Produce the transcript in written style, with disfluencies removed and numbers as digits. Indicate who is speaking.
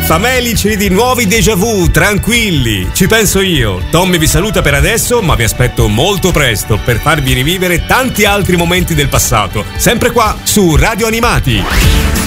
Speaker 1: Famelici di nuovi déjà vu, tranquilli, ci penso io. Tommy vi saluta per adesso, ma vi aspetto molto presto per farvi rivivere tanti altri momenti del passato. Sempre qua su Radio Animati.